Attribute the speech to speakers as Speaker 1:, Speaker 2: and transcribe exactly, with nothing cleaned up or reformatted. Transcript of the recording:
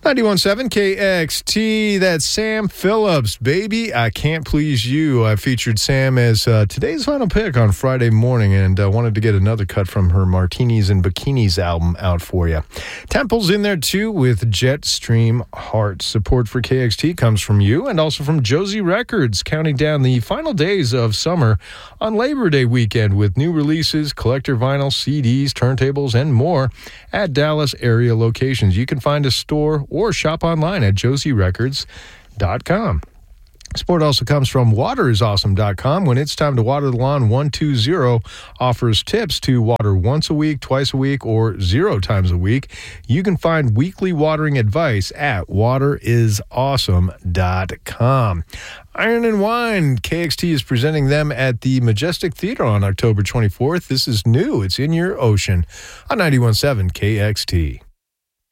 Speaker 1: ninety-one point seven K X T, that's Sam Phillips, baby. I Can't Please You. I featured Sam as uh, today's final pick on Friday morning and uh, wanted to get another cut from her Martinis and Bikinis album out for you. Temple's in there too with Jetstream Heart. Support for K X T comes from you and also from Josie Records, counting down the final days of summer on Labor Day weekend with new releases, collector vinyl, C Ds, turntables, and more at Dallas area locations. You can find a store or shop online at josie records dot com. Support also comes from water is awesome dot com. When it's time to water the lawn, one two zero offers tips to water once a week, twice a week, or zero times a week. You can find weekly watering advice at water is awesome dot com. Iron and Wine, K X T is presenting them at the Majestic Theater on October twenty-fourth. This is new. It's In Your Ocean on ninety-one point seven K X T.